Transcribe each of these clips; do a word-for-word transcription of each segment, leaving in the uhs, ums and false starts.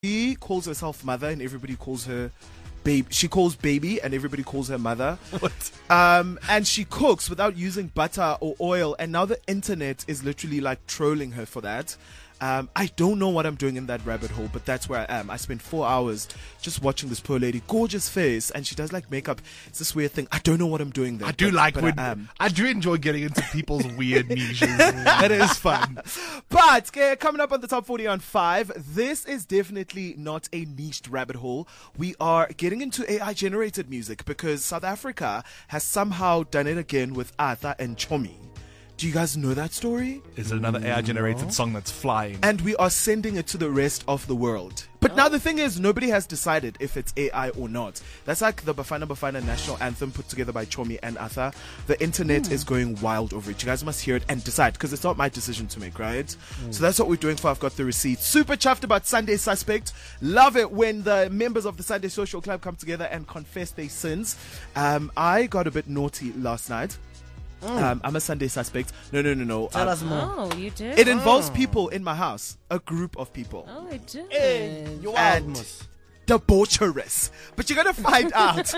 She calls herself mother and everybody calls her baby. She calls baby and everybody calls her mother. What? Um, and she cooks without using butter or oil. And now the internet is literally like trolling her for that. Um, I don't know what I'm doing in that rabbit hole, but that's where I am. I spent four hours just watching this poor lady, gorgeous face, and she does like makeup. It's this weird thing. I don't know what I'm doing there. I do but, like but when I, am. I do enjoy getting into people's weird niches. That is fun. But okay, coming up on the top forty on five, this is definitely not a niched rabbit hole. We are getting into A I generated music because South Africa has somehow done it again with Arthur and Chomi. Do you guys know that story? Is it another A I generated no. song that's flying? And we are sending it to the rest of the world. But oh. now the thing is, nobody has decided if it's A I or not. That's like the Bafana Bafana national anthem put together by Chomi and Arthur. The internet mm. is going wild over it. You guys must hear it and decide, because it's not my decision to make, right? Mm. So that's what we're doing for I've Got the Receipt. Super chuffed about Sunday Suspect. Love it when the members of the Sunday Social Club come together and confess their sins. Um, I got a bit naughty last night. Mm. Um, I'm a Sunday suspect. No, no, no, no. Tell um, us more. Oh, you did? It involves Oh. people in my house. A group of people. Oh, I did. Hey, you And almost. debaucherous. But you're going to find out.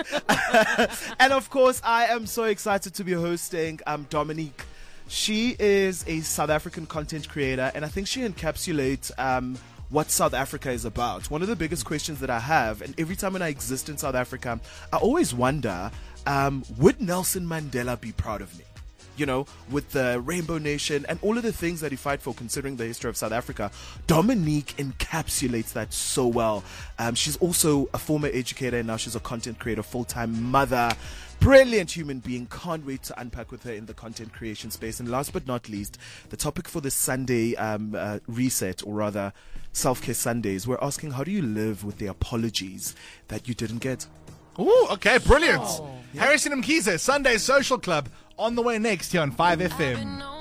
And of course, I am so excited to be hosting um, Dominique. She is a South African content creator, and I think she encapsulates um, what South Africa is about. One of the biggest questions that I have, and every time when I exist in South Africa, I always wonder, um, would Nelson Mandela be proud of me? You know, with the Rainbow Nation and all of the things that he fight for, considering the history of South Africa. Dominique encapsulates that so well. Um, she's also a former educator and now she's a content creator, full-time mother. Brilliant human being. Can't wait to unpack with her in the content creation space. And last but not least, the topic for this Sunday um, uh, reset, or rather Self-Care Sundays, we're asking, how do you live with the apologies that you didn't get? Ooh, okay, brilliant. Oh, yeah. Harrison Mkhize, Sunday Social Club, on the way next here on five F M.